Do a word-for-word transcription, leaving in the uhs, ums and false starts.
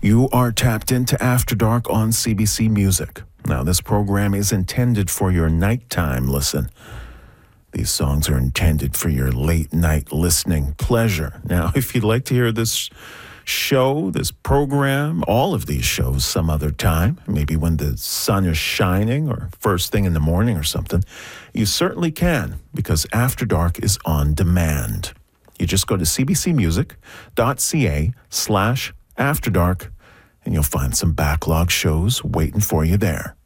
You are tapped into After Dark on C B C Music. Now, this program is intended for your nighttime listen. These songs are intended for your late night listening pleasure. Now, if you'd like to hear this show, this program, all of these shows some other time, maybe when the sun is shining or first thing in the morning or something, you certainly can, because After Dark is on demand. You just go to cbcmusic.ca slash After Dark, and you'll find some backlog shows waiting for you there.